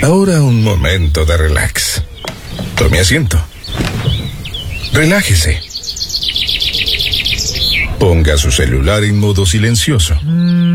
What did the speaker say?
Ahora un momento de relax. Tome asiento. Relájese. Ponga su celular en modo silencioso.